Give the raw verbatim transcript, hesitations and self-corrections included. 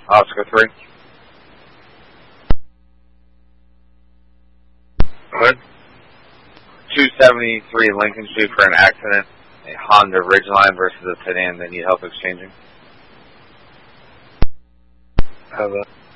Oscar three. What? two seventy-three Lincoln Street for an accident. A Honda Ridgeline versus a sedan that need help exchanging. How about?